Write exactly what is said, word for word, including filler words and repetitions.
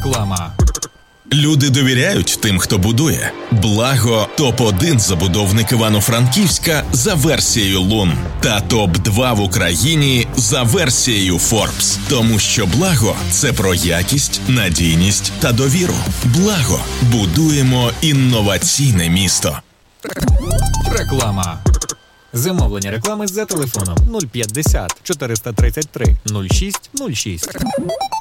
Реклама. Люди довіряють тим, хто будує. Благо топ один забудовник Івано-Франківська за версією Лун та топ два в Україні за версією Forbes. Тому що Благо – це про якість, надійність та довіру. Благо. Будуємо інноваційне місто. Реклама. Замовлення реклами за телефоном нуль п'ятдесят чотириста тридцять три нуль шість нуль шість.